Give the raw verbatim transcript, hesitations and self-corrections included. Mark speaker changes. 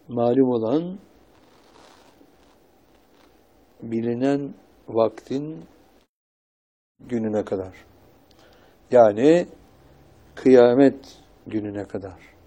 Speaker 1: malum olan bilinen vaktin gününe kadar. Yani kıyamet gününe kadar.